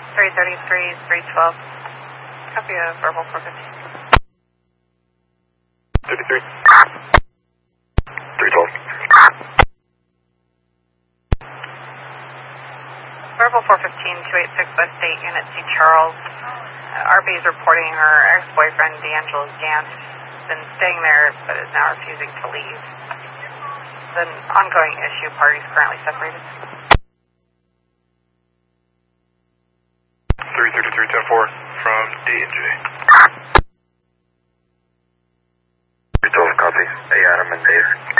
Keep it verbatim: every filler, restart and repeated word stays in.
three thirty-three, three twelve. Copy a verbal four fifteen. thirty-three. three twelve. Verbal four fifteen, two eighty-six West state, Unit C. Charles. Uh, R B is reporting her ex-boyfriend, D'Angelo Gant, has been staying there but is now refusing to leave. It's an ongoing issue. Parties currently separated. three thirty-three, ten four from D and J. three twelve, copy. Hey, Adam and Dave.